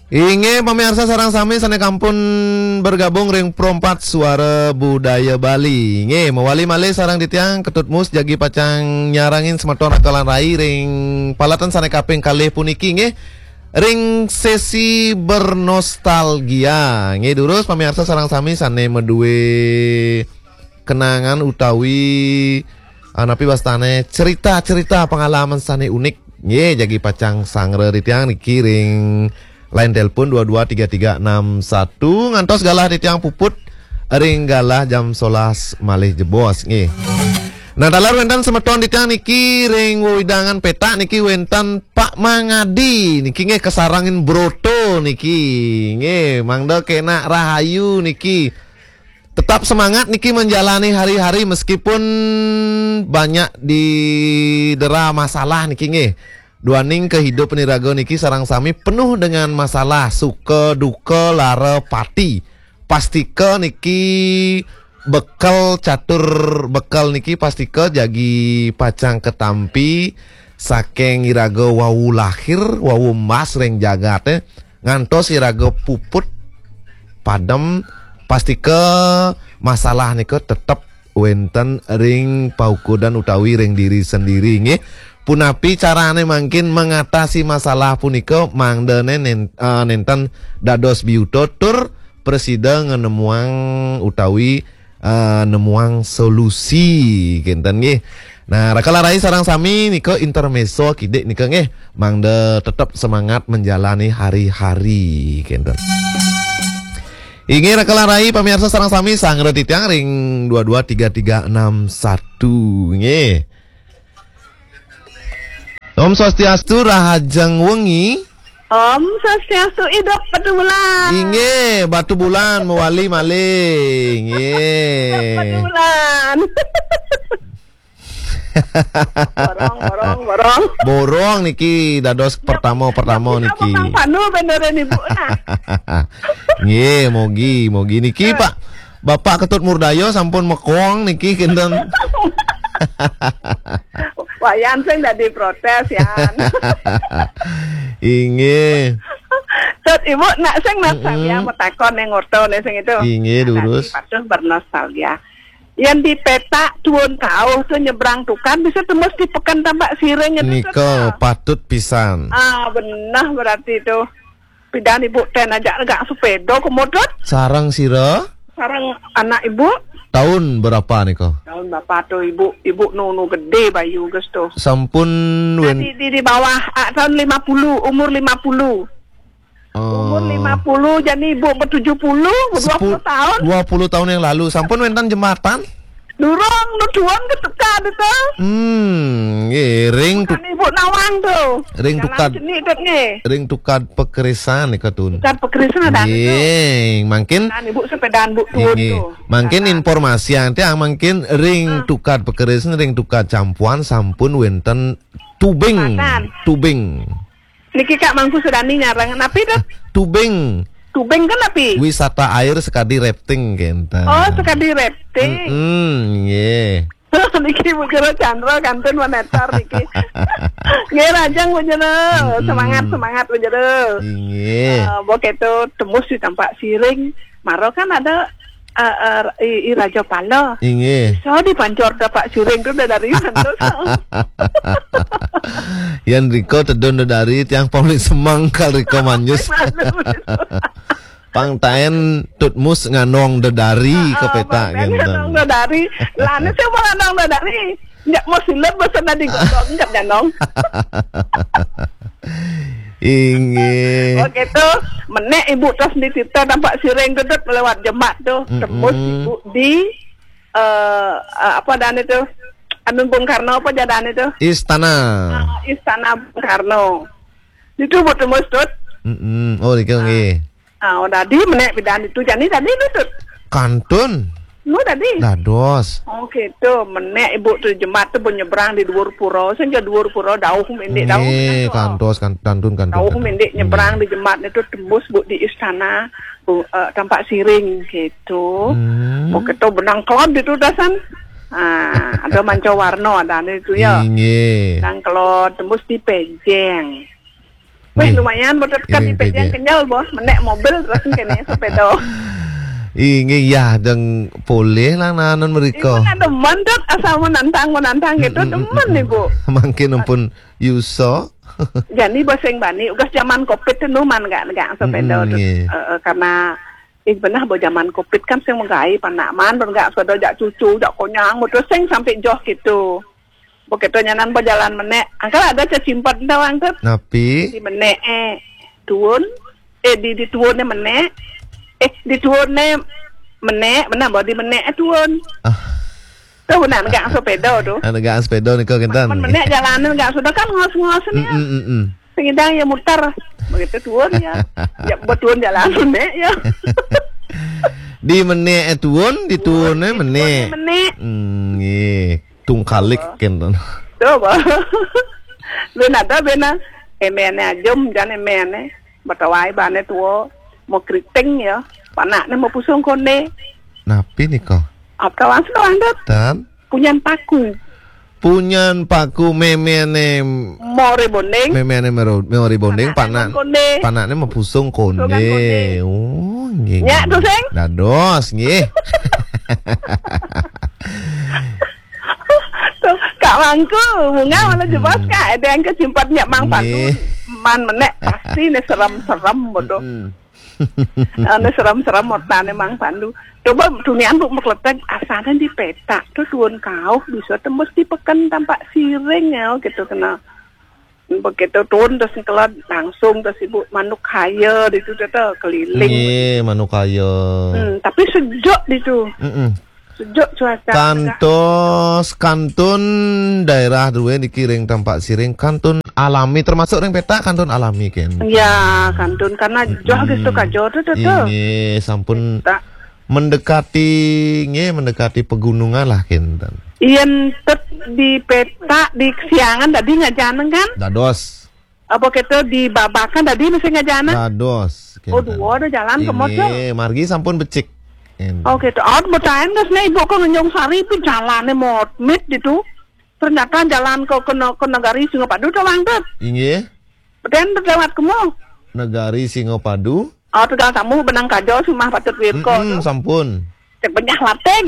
Inge pemirsa sarang sami sane kampun bergabung ring prompat suara budaya Bali. Inge mewali malih sarang ditiang ketut mus jagi pacang nyarangin semeton akalan rai ring palatan sane kaping kalih puniki nge ring sesi bernostalgia. Nge durus pemirsa sarang sami sane meduwe kenangan utawi anapi wastane cerita-cerita pengalaman sane unik. Nge jagi pacang sangre ditiang niki ring lain telepon 223361 ngantos galah di tiang puput ring galah jam 11 malih jebos nggih. Nah dalar wentan semeton di tiang niki ring widangan peta niki wentan Pak Mangadi niki nggih kesarangin broto niki nggih mangda kena rahayu niki tetap semangat niki menjalani hari-hari meskipun banyak didera masalah niki nggih. Duaning kehidupan niraga niki sarang sami penuh dengan masalah suka duka lara pati. Pastike niki bekal catur bekal niki pastike jagi pacang ketampi saking iraga wau lahir wau mas reng jagate ngantos iraga puput padem pastike masalah niki tetep wenten ring paukudan utawi ring diri sendiri nggih. Punapi carane mungkin mengatasi masalah punika mangdene nenten dados biuto tur presida ngenemuang utawi nemuang solusi kinten nggih. Nah rakala rai sarang sami nika intermezzo kidek nika nggih mangde tetap semangat menjalani hari-hari kinten. Ingi rakala rai pamirsa sarang sami sangre titiang ring 223361 nggih. Om Swastiastu rahajeng wengi. Om Swastiastu idok batu bulan. Inge batu bulan mewali maling. Inge. Batu bulan. borong. Borong niki dados pertama niki. Panu beneran ibu nah. Nggih, mogi niki Pak. Bapak Ketut Murdayo sampun mekong niki kinten. Wayan sing dadi protes yan. Inge. Terus ibu nak sing nostalgia metakon yang ngortone sing itu. Inge durus. Patuh bernostalgia. Yang di peta tuun kau tuh nyebrang tukan bisa tembus di pekan tambak sireng itu. Niko patut pisan. Benar berarti itu. Pidan ibu ten aja agak sepeda komodot. Sarang sira? Sarang anak ibu. Tahun berapa niko? Tahun bapak tuh ibu nunu gede bayu guys tuh. Sampun di bawah tahun 50 umur 50. Umur 50 jadi ibu ber-70 20 tahun. 20 tahun yang lalu sampun wentan jembatan. Durung nuduan ketekan itu. Ring tuk ibu nawang tuh. Ring tukad pekerisan nih ketun. Tukad pekerisan ada itu. Mungkin ibu sepedaan bu tuh. Mungkin informasi nanti mungkin ring tukad pekerisan ring tukad campuan sampun wenten tubing. Niki Kak Mangku Sudani nyarang napi dah. Tubing kan napi? Wisata air sekadi rafting kenta. Oh, sekadi rafting. Nggih. Niki Bu Jero Chandra kantun wanetar niki. Nggih rajang Bu Jero. Semangat Bu Jero. Nggih. Begitu tembus di tempat siring, maro kan ada i Raja Palo. Nggih. So dipancor dapat siring itu dari sana. Yan Riko tedon dari tiang paling semangkal Riko Manyus. Pangtaen tutmus nganong dedari ke peta gitu. Nganong dedari, lana sih mau nganong dedari. Nggak mau silet bosan tadi godong nggak nganong. Inge. Begitu, menek ibu terus di situ nampak siring gedut melewat jembak tuh, tembus ibu di apa dan itu. Anu Bung Karno apa jalan itu? Istana. Istana Bung Karno. Itu buat tembus tut. Oh dikau nggih. Udah di menek bidan itu jadi tadi tut. Kantun. Nu tadi. Dados. Oh gitu, menek ibu tuh jembatan tuh nyebrang di dhuwur pura, senja dhuwur pura dauh mendek dauh. Kantos kantun. Dauh mendek nyebrang di jembatan itu tembus bu di istana tampak siring gitu. Begitu benang klod itu dasan. Ada manco warno ada itu ya. Nggih. Dan kalau tembus di Pejeng. Wih Nggih. lumayan botet kan Iring ipet yang PJ. kenyal boh, menek mobil terus kene sepeda. Inge ya deng boleh lah nanon Ibu mereka. nak demen dok asal menantang gitu demen ibu. Mungkin pun Yuso. Jadi baseng bani, ugas zaman covid itu man nggak sepeda tuh. Nggih. Karena benar bahwa zaman covid kan sing menggai panaman, nggak sepeda jak cucu, jak konyang, terus sing sampai joh gitu. Begitu nyanan berjalan menek, angkel ada cacimpat tau angkel. Napi Di menek tuun, di tuunnya menek, di tuunnya menek, benar bahwa di menek tuun. Tuh benar nggak sepeda tuh. ada gak sepeda nih kau kentan. Menek jalanan nggak sudah kan ngos-ngosen ya. Pengidang ya mutar, begitu tuun ya, ya betuan jalan menek ya. Di menek tuun, di tuunnya menek. Menek, Nggih, tungkalik kentan. coba. Bena, emene ajum jan emene, batawai bane tuo, mau keriting ya, panaknya mau pusung konde. Napi nih kau. Apa kawan dok? Dan Punyan paku, punyan paku memene more bondeng, memori bonding panak konde. panaknya mau pusung konde. konde. Oh, nggih. Nya tuh seng. Dados nggih. Tuh, kak mangku, bunga mana jebas kak, ada yang kecimpatnya mang paku, Nggih. man menek pasti nih serem bodoh. Ane seram-seram mortane mang pandu. Coba dunia bu mekletek asalnya di peta tuh tuan kau bisa tembus di pekan tampak siring ya gitu kena. Begitu turun terus kelot langsung terus ibu manuk kaya itu tuh keliling. Nggih, manuk kaya. Tapi sejuk itu. Sejuk cuaca. Kantos kantun daerah duwe dikiring tampak siring kantun alami termasuk ring peta kantun alami kan. Ya kantun karena jauh gitu kajo tuh. Ini sampun mendekati pegunungan lah kinten. Iyan tet di peta di siangan tadi ngajanan kan? Dados. Apa gitu di babakan tadi mesti ngajanan? Dados. Oh dua ada jalan ke motor. Ini margi sampun becik. Oh gitu. Oh bertahan guys nih ibu ke Ngenyong Sari itu jalannya mit itu. Ternyata jalan ke negari Singapadu tuh langkut. Inge Bertahan berlewat ke mau. negari Singapadu. Oh tegal tamu benang kajo sumah patut wirko. Sampun. Cek banyak lateng.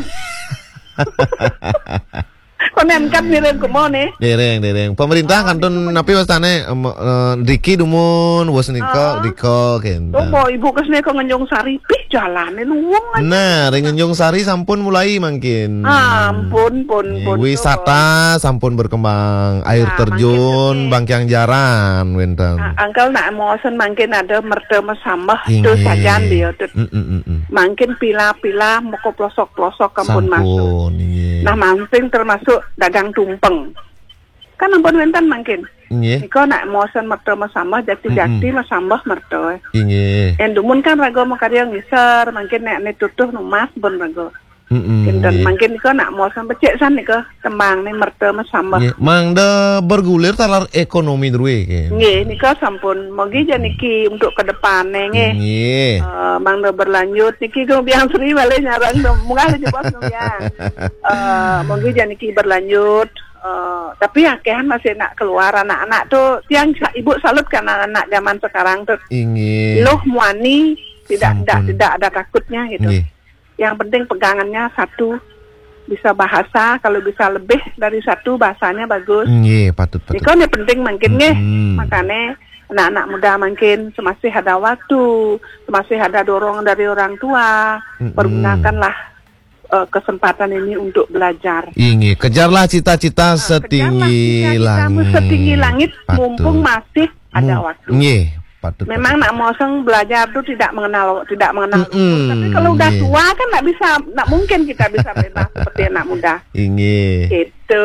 Konen kan miring ke mau nih. Dereng. Pemerintah kantun napi wastane Riki dumun wasnika Riko Oh kenten. mau ibu kesini ke Ngenyong Sari pih jalannya luwung aja. Nah, Ringenjong Sari sampun mulai makin. Ampun, Wisata sampun berkembang, air Nah, terjun, makin Bangkyang Jaran, wenten. Angkel nak mosen mungkin ada mertema sambah Inge. tuh sajan dia tuh. Mungkin pila-pila mau ke pelosok-pelosok kampung masuk. Sampun, iya. Nah mancing termasuk dagang tumpeng. Kan ampun wenten mungkin. Inge, Iko nak mosen mertema sambah jati-jati lah sambah mertema. inge. Endumun kan rago makarya ngisar, mungkin nek tutuh numas bon rago. Kinten mungkin iko nak mosen becek san iko tembang nih mertema sambah. Mang de bergulir talar ekonomi druwe kan. Nggih, nika sampun mogi janiki untuk ke depannya nggih. Nggih. Mang do berlanjut niki go biang sri balik nyarang do munggah jebos no biang. Mogi janiki berlanjut. Tapi akehan masih nak keluar anak-anak tuh yang ibu salut kan anak-anak zaman sekarang tuh. Inge. Loh muani tidak Sampun. ada takutnya gitu. Nggih. Yang penting pegangannya satu bisa bahasa, kalau bisa lebih dari satu bahasanya bagus. Nggih, patut. Itu yang penting mungkin nih, makanya anak-anak muda mungkin semasih ada waktu, semasih ada dorongan dari orang tua, pergunakanlah kesempatan ini untuk belajar. Inge, kejarlah cita-cita setinggi langit. Setinggi langit, mumpung masih ada waktu. Nggih, patut. Memang nak moseng belajar tuh tidak mengenal umur. Tapi kalau udah tua kan nggak mungkin kita bisa bebas seperti anak muda. Inge. Itu,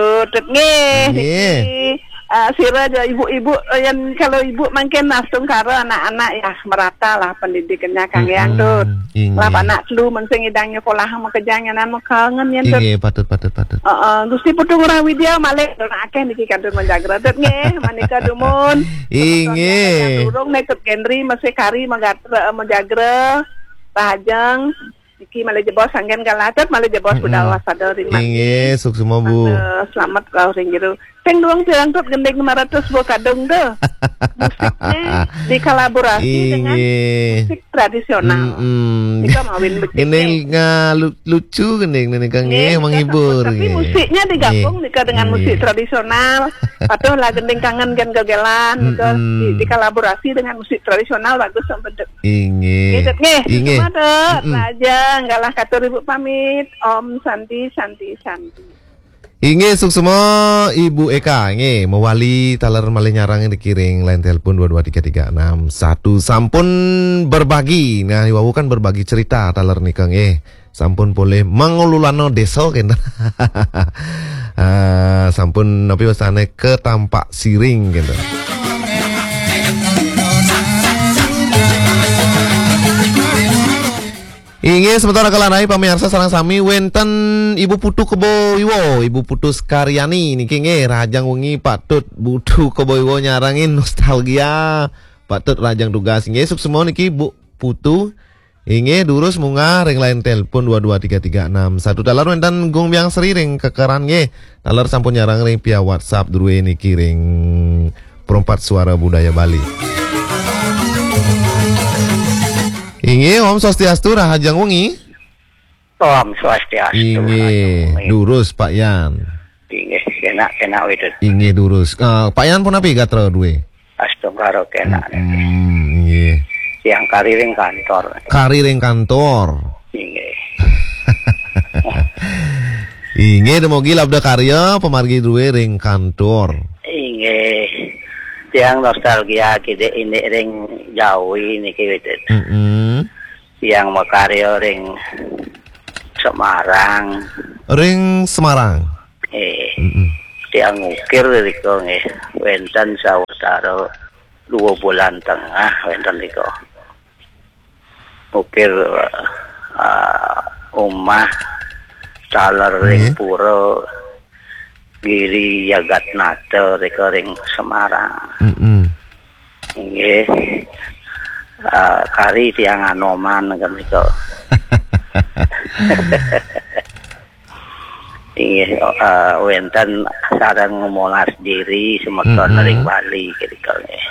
sira aja ibu-ibu yang kalau ibu makin langsung karo anak-anak ya merata lah pendidikannya kang yang tuh. Lah anak lu mensing idangnya sekolah mau kejangan mau kangen yang tuh. Inge, patut. Gusti putu ngurang widya malih don akeh niki kadun menjaga tet nggih manika dumun. Inge. Durung nek Henry masih kari menjaga Rajang iki malah jebos sanggen kalatet malah jebos budal wasada ring Inge, suksema Bu. Selamat kau ring gitu. Teng doang bilang tuh gendeng 500 buah kadung deh. Musiknya dikolaborasi dengan musik tradisional. Jika mawin gendeng lucu gendeng ini Kang menghibur. Tapi musiknya digabung dengan musik tradisional. Atau lah gendeng kangen gen gegelan dikolaborasi dengan musik tradisional bagus sampai dek. Inge. Raja enggak lah kata ibu pamit. Om Santi. Inge suksema Ibu Eka nge mewali taler malih nyarang dikiring line telepon 22336 sampun berbagi. Nah iwawu kan berbagi cerita taler nikah nge sampun boleh mangululano deso kena. Sampun napi wasane ke Tampak Siring gitu. Inge sementara kalanai pamirsa sareng sami wenten Ibu Putu Kebo Iwo, Ibu Putu Karyani niki nge rajang wengi patut Putu Kebo Iwo nyarangin nostalgia patut rajang tugas nge sukses niki Bu Putu inge durus munga ring lain telepon 22336 satu talar wenten gung biang seri ring kekeran nge talar sampun nyarang ring via WhatsApp duwe niki ring perempat suara budaya Bali. Inge Om Swastiastu rahajang wengi. Om Swastiastu. Inge durus Pak Yan. Inge kena wedut. Inge durus. Pak Yan pun api gatra duwe. Astungkaro kena. Inge. Yang kariring kantor. Kariring kantor. Inge. Inge demogi labda karya pemargi duwe ring kantor. Inge. Yang nostalgia kide ini ring Jawi niki wedut. Yang makaryo ring Semarang. Ring Semarang. Yang ngukir riko nggih wenten sawetara 2 bulan tengah wenten riko. Ngukir omah taler ring pura Giri Yagatnata riko ring Semarang. Nggih. Kari tiang Anoman kan itu. Inggih wenten sareng ngomolas diri semeton ring Bali ketika nggih.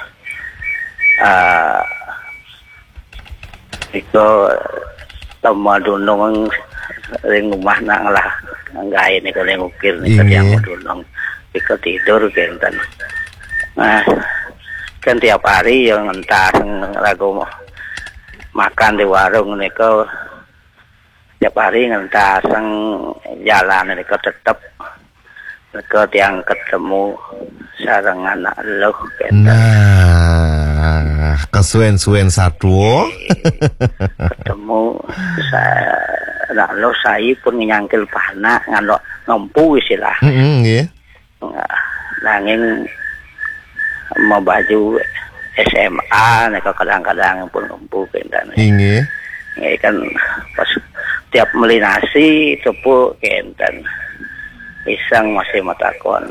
Itu temadunung ring omah nang lah gawe niku ning ukir niku tiang dunung. Iku tidur kenten. Nah, kan tiap hari yang entas lagu makan di warung niku tiap hari ngentas jalan niku tetep niku tiang ketemu sareng anak luh kenten. Nah, kesuen-suen satu ketemu anak luh saya pun nyangkil panak nganok ngempu istilah. Nggih. Nanging mau baju SMA nek kadang-kadang pun ngumpul kenten. Inge. Nggih kan pas tiap meli nasi tepuk kenten. Pisang masih matakon.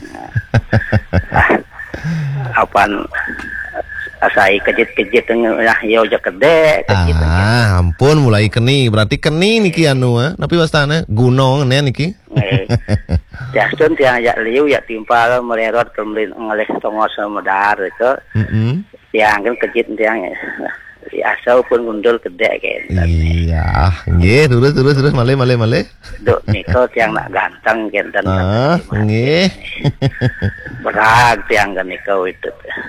Apaan asai kejit-kejit lah yo aja gede kejit. Ampun mulai keni berarti keni niki anu tapi wastane gunung ne niki. Jasun tiang ya liu ya timpal mererot kemudian ngelih tongos medar itu. Tiang kan kejit tiang ya asal pun gundul gede kan. Iya, nggih terus male. Duk niko tiang nak ganteng kenten. Nggih. Berat tiang kan niko itu.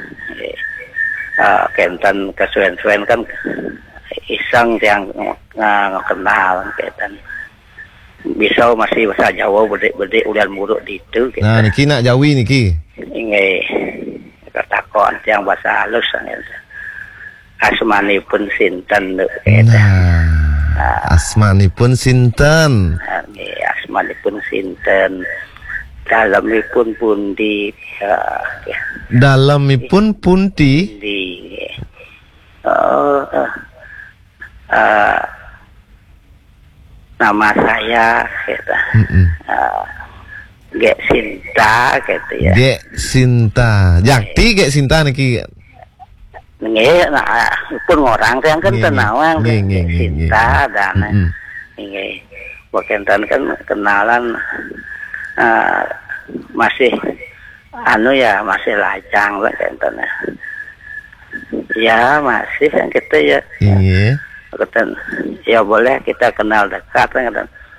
Kenten kesuen-suen kan iseng tiang kenal kenten. Bisa masih bahasa Jawa bede udah muruk di itu. Nah niki nak Jawi niki. Inge katakon yang bahasa halus asmanipun sinten asmanipun sinten. Asmanipun sinten. Dalamipun pundi. Dalamipun pundi. Nama saya gitu. Gek Sinta gitu ya. Gek Sinta. Jakti Gek Sinta niki. Nggih, nah pun orang yang kan tenawang Gek Sinta dan nggih. Wakenten kan kenalan masih anu ya masih lajang lah kenten ya masih kan kita ya Iya. kenten ya boleh kita kenal dekat kan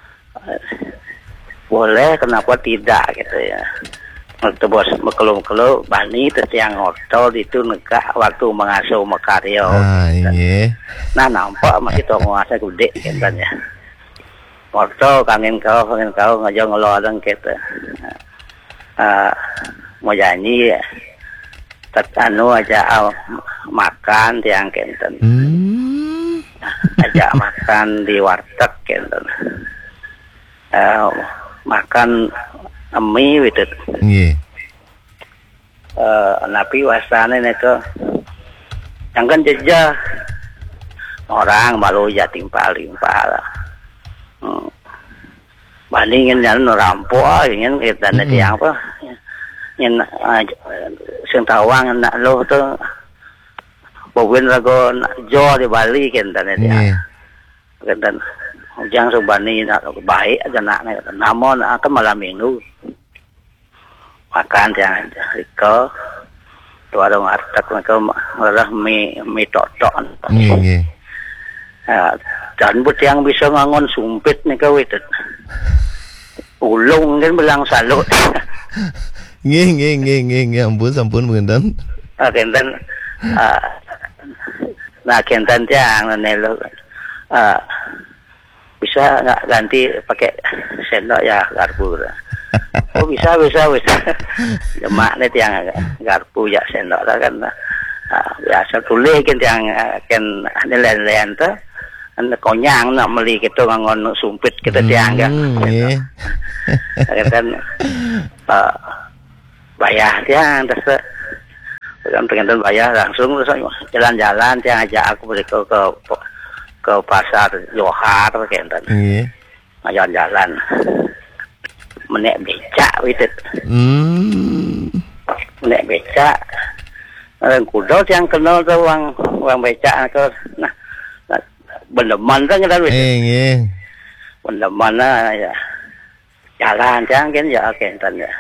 boleh kenapa tidak gitu ya waktu bos mekelu bani terus yang ngotol itu negah waktu mengasuh makaryo Iya. nah nampak masih tonguasa gede kenten ya ngotol kangen kau ngajak ngelodeng kita mau nyanyi ya anu aja makan tiang kenten aja makan di warteg kenten makan mie gitu Iya. napi wasane neko yang kan jejah orang malu ya timpal bandingin yang rampok ingin kita nanti apa yang sentawang nak lo tuh bawin rago jo di Bali kan nanti kan jangan subani nak baik aja nak namun akan malam minggu makan jangan riko tu ada warteg mereka marah mie tok dan buat yang bisa ngangon sumpit nih kau itu ulung kan bilang salut Nggih, ampun pengendan. Kenten nah kenten tiang nelo bisa nggak ganti pakai sendok ya garpu. Oh bisa. Lemak nih tiang garpu ya sendok lah kan. Biasa tulis kan tiang kan nelayan tuh. Anda konyang nak meli kita ngangon sumpit kita tiang kan. Kenten bayar tiang terus kan pengen bayar langsung terus jalan-jalan tiang ajak aku beli ke pasar Johar kenten. Jalan-jalan menek becak gitu. Menek becak kudo tiang kenal tuh uang becak ke nah bendeman kan kita gitu. Bendeman ya jalan tiang kan ya kenten ya.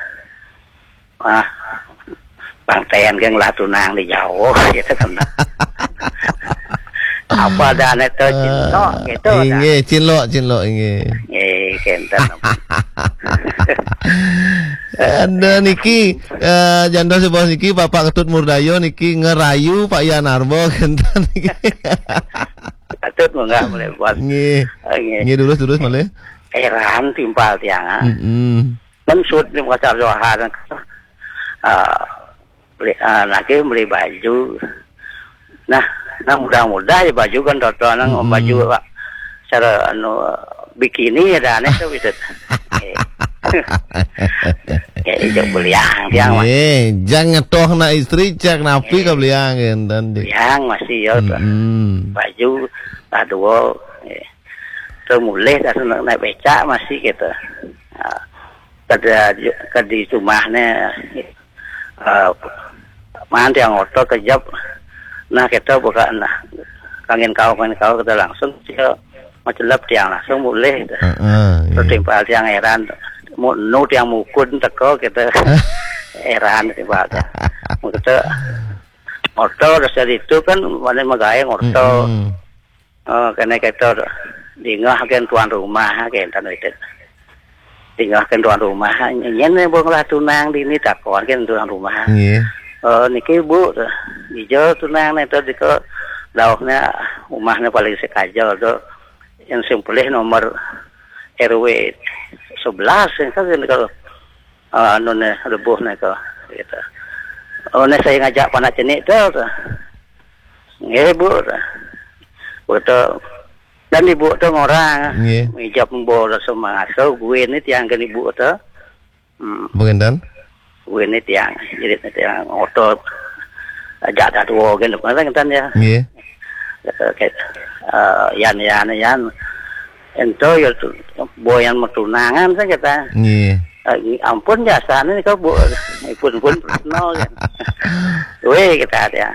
Bang Ten kan lah tunang di Jawa gitu kan. Apa dah itu cinlok gitu dah. Cinlok kenten. Ada niki janda sebuah niki Bapak Ketut Murdayo niki ngerayu Pak Ian Arbo kenten niki. Ketut enggak boleh buat. Nggih terus malih. Eran timpal tiang. Mensud di pasar Johar. Beli baju. Nah mudah-mudah ya baju kan totonan baju Pak. Cara bikini ada aneh tuh bisa. Kayak beliang tiang. Jangan toh na istri cek napi ka beliang enten. Beliang masih ya. Baju dua terus mulai naik becak masih gitu. Ke di rumahnya manti yang oto kejap nah kita bukan nah kangen kau kita langsung dia macelap tiang langsung boleh terus timpal tiang heran nu tiang mukun teko kita heran timpal tiang kita oto dari itu kan mana magaya oto karena kita dingah kan tuan rumah kan tanah itu tinggal kan tuan rumah nyen bonglah tunang di ini takon kan tuan rumah niki bu hijau tunang itu di ke lauknya rumahnya paling sekajal tuh yang simpelih nomor RW 11 kan kalau nona lebuh nek gitu saya ngajak panak cenik tuh bu betul. Dan ibu tuh orang mijap bola semangat so gue ini tiang kan ibu tuh pengendan gue ini tiang jadi tiang otot ajak dua kan kan kan ya yan ento ya boyan metunangan kan kita ampun jasa ini kau bu pun nol kan weh kita ada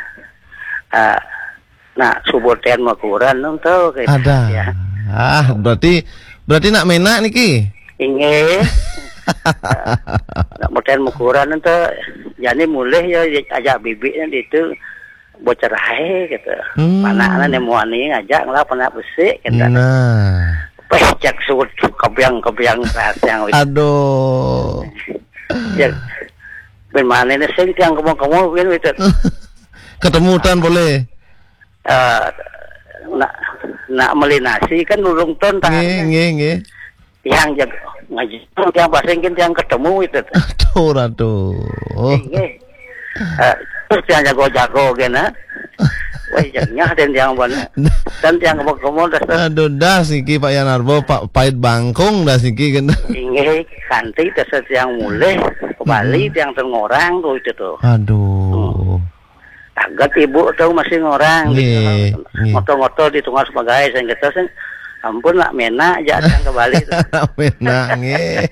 nah suboten mau kurang nong tahu ada ya. Berarti nak menak niki ingin modern ukuran itu jadi mulai ya ajak bibitnya itu bocor hai gitu. Panakna nemuani ngajak lah panak besi gitu. Nah. Pecek sud kebiang yang Aduh. ya ben mana ini sing tiang kamu itu Ketemutan boleh. Nak melinasi kan ulung ton Nge. yang jag ngaji tiang pasengkin tiang ketemu itu Aduh. terus tiang jago gena wah jagnya dan tiang mana dan tiang kamu Aduh das niki Pak Yanarbo Pak pait bangkong das niki kan. Inge kanti terus tiang mulai kembali tiang tengorang tuh itu tuh. Aduh. Agak ibu tuh masih ngorang gitu. Moto-moto di tengah sebagai saya kata sih ampun nak mena aja tiang kembali. Mena nge.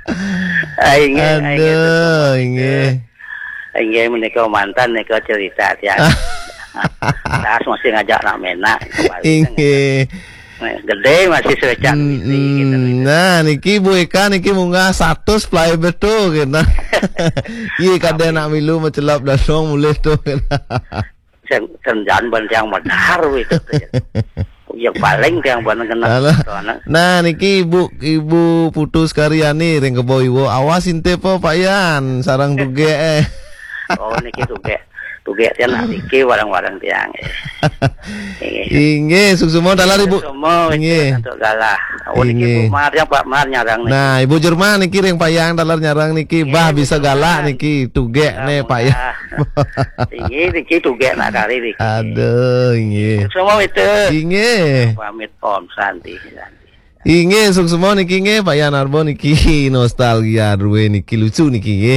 Aduh inge. Inge menikah mantan nikah cerita tiang. Das masih ngajak nak mena kembali. Inge. Gede masih secak gitu. Nah niki Bu Eka niki munggah 100 play betul kena. Iya kada nak milu mencelap dasong mulai tuh kena. Senjan ban yang medar itu. Yang paling yang ban kena. Nah niki ibu putus karyani ring kebo ibu awas inte po Pak Yan sarang duge Oh niki duge tiang nak niki warang-warang tiang. Inge suksumo dalar ibu. Inge untuk galah. Oh niki Bu Mar yang Pak Mar nyarang niki. Nah ibu Jerman niki ring Pak Yang dalar nyarang niki bah bisa galak niki tuge ne Pak Yang. Inge niki tuge nak kali niki. Aduh inge. Semua itu. Inge. Pamit Om Santi. Inge suksumo niki nge Pak Yanarbo niki nostalgia ruwe niki lucu niki nge.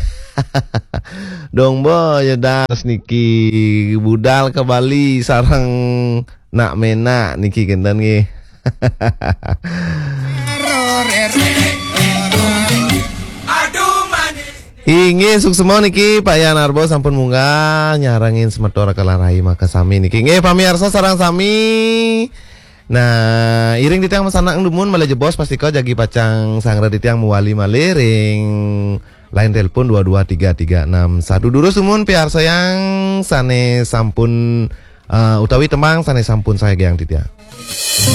Dong bo ya das niki budal ke Bali sarang nak mena niki kendan nge. Inge suksemon niki Pak Yanarbo sampun munggah nyarangin semetora kalarai maka sami niki nge pamirsa sarang sami. Nah, iring di tiang masanak dumun male jebos pasti kau jagi pacang sangra di tiang muwali malering. Lain telepon 223361 dulu sumun piar sayang sane sampun utawi temang sane sampun saya yang di tiang.